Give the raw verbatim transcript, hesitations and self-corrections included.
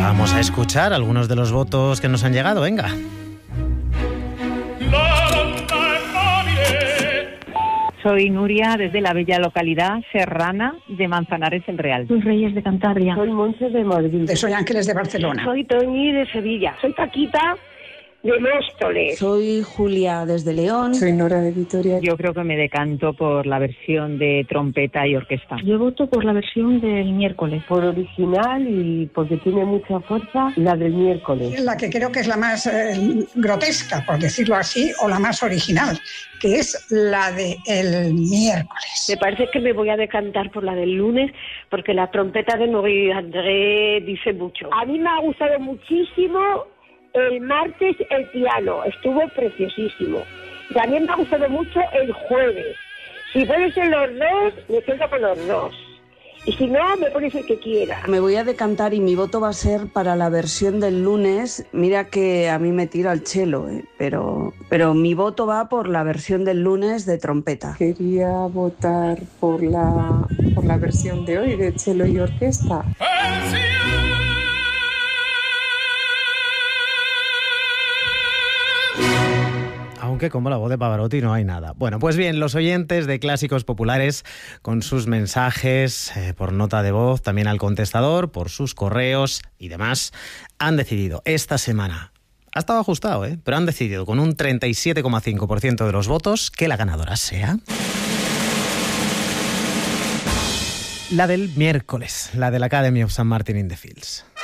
Vamos a escuchar algunos de los votos que nos han llegado, venga. Soy Nuria, desde la bella localidad serrana de Manzanares el Real. Soy Reyes de Cantabria. Soy Montse de Madrid. Soy Ángeles de Barcelona. Soy Toñi de Sevilla. Soy Paquita de Móstoles. Soy Julia desde León. Soy Nora de Vitoria. Yo creo que me decanto por la versión de trompeta y orquesta. Yo voto por la versión del miércoles. Por original y porque tiene mucha fuerza, la del miércoles. La que creo que es la más eh, grotesca, por decirlo así, o la más original, que es la del miércoles. Me parece que me voy a decantar por la del lunes, porque la trompeta de Maurice André dice mucho. A mí me ha gustado muchísimo el martes el piano, estuvo preciosísimo. También me ha gustado mucho el jueves. Si pueden ser los dos, me quedo con los dos. Y si no, me pones el que quiera. Me voy a decantar y mi voto va a ser para la versión del lunes. Mira que a mí me tira el cello, ¿eh? pero, pero mi voto va por la versión del lunes de trompeta. Quería votar por la, por la versión de hoy de cello y orquesta. Aunque como la voz de Pavarotti no hay nada. Bueno, pues bien, los oyentes de Clásicos Populares con sus mensajes eh, por nota de voz, también al contestador, por sus correos y demás, han decidido esta semana, ha estado ajustado, ¿eh? pero han decidido con un treinta y siete coma cinco por ciento de los votos que la ganadora sea la del miércoles, la de la Academy of Saint Martin in the Fields.